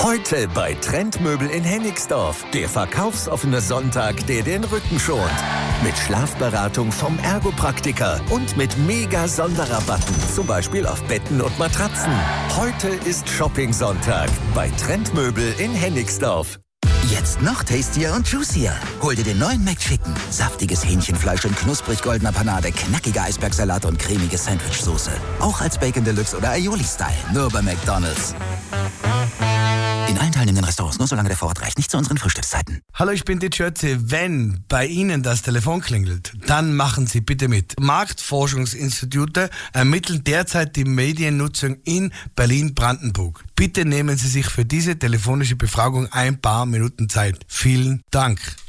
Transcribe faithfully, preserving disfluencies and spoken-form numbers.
Heute bei Trendmöbel in Hennigsdorf. Der verkaufsoffene Sonntag, der den Rücken schont. Mit Schlafberatung vom Ergopraktiker und mit mega Sonderrabatten. Zum Beispiel auf Betten und Matratzen. Heute ist Shopping-Sonntag bei Trendmöbel in Hennigsdorf. Jetzt noch tastier und juicier. Hol dir den neuen McChicken. Saftiges Hähnchenfleisch in knusprig goldener Panade, knackige Eisbergsalat und cremige Sandwichsoße. Auch als Bacon Deluxe oder Aioli-Style. Nur bei McDonald's. In allen teilnehmenden Restaurants, nur solange der Vorrat reicht. Nicht zu unseren Frühstückszeiten. Hallo, ich bin die Schürze. Wenn bei Ihnen das Telefon klingelt, dann machen Sie bitte mit. Marktforschungsinstitute ermitteln derzeit die Mediennutzung in Berlin-Brandenburg. Bitte nehmen Sie sich für diese telefonische Befragung ein paar Minuten Zeit. Vielen Dank.